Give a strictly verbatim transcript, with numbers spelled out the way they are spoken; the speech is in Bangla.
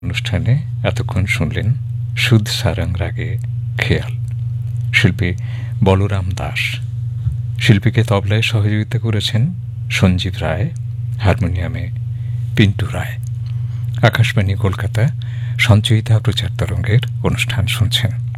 অনুষ্ঠানে এতক্ষণ শুনলেন সুদ সারং রাগে খেয়াল, শিল্পী বলরাম দাস। শিল্পীকে তবলায় সহযোগিতা করেছেন সঞ্জীব রায়, হারমোনিয়ামে পিন্টু রায়। আকাশবাণী কলকাতা সঞ্চয়িতা প্রচার তরঙ্গের অনুষ্ঠান শুনছেন।